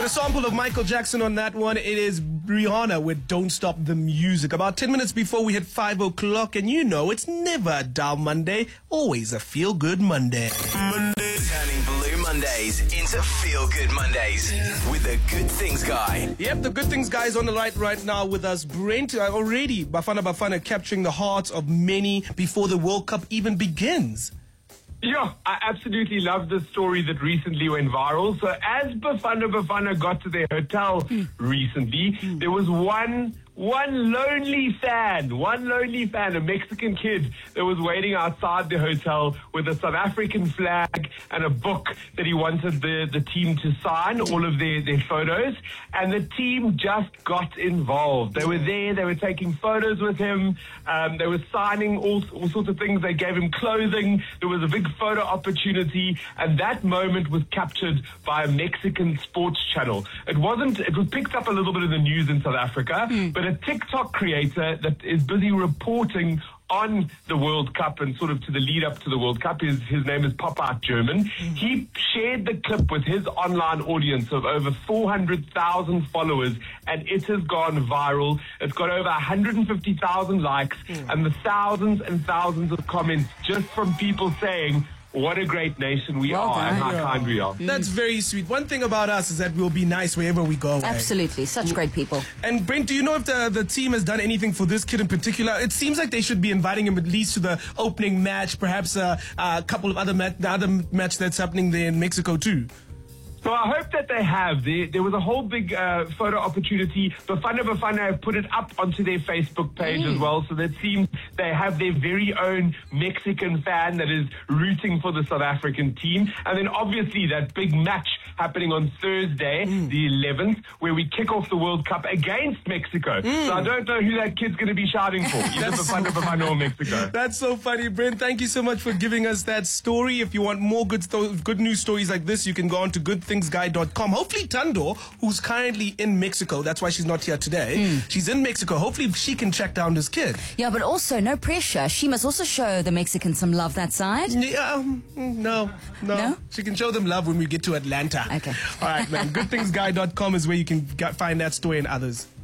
a sample of Michael Jackson on that one. It is Rihanna with Don't Stop the Music. About 10 minutes before we hit 5 o'clock, and you know it's never a dull Monday, always a feel-good Monday. Turning Blue Mondays into Feel Good Mondays with the Good Things Guy. Yep, the Good Things Guy is on the right now with us. Brent, already Bafana capturing the hearts of many before the World Cup even begins. Yeah, I absolutely love the story that recently went viral. So as Bafana got to their hotel recently, there was one lonely fan, a Mexican kid that was waiting outside the hotel with a South African flag and a book that he wanted the team to sign, all of their photos. And the team just got involved. They were there, they were taking photos with him, they were signing all sorts of things. They gave him clothing. There was a big photo opportunity, and that moment was captured by a Mexican sports channel. It was picked up a little bit in the news in South Africa, but a TikTok creator that is busy reporting on the World Cup and sort of to the lead up to the World Cup. His name is Pop Out German. He shared the clip with his online audience of over 400,000 followers, and it has gone viral. It's got over 150,000 likes and the thousands and thousands of comments just from people saying, what a great nation we are and how kind we are. That's very sweet. One thing about us is that we'll be nice wherever we go. Absolutely. Such great people. And Brent, do you know if the team has done anything for this kid in particular? It seems like they should be inviting him at least to the opening match, perhaps a couple of the other match that's happening there in Mexico too. So I hope that they have. There was a whole big photo opportunity. Bafana have put it up onto their Facebook page as well. So that seems they have their very own Mexican fan that is rooting for the South African team. And then obviously that big match happening on Thursday, the 11th, where we kick off the World Cup against Mexico. So I don't know who that kid's going to be shouting for. Either Bafana or Mexico. That's so funny, Brent. Thank you so much for giving us that story. If you want more good news stories like this, you can go on to goodthingsguy.com. Hopefully Tando, who's currently in Mexico, that's why she's not here today, she's in Mexico. Hopefully she can track down this kid. Yeah, but also no pressure. She must also show the Mexicans some love that side. Yeah, no. She can show them love when we get to Atlanta. Okay. All right, man. Goodthingsguy.com is where you can find that story and others.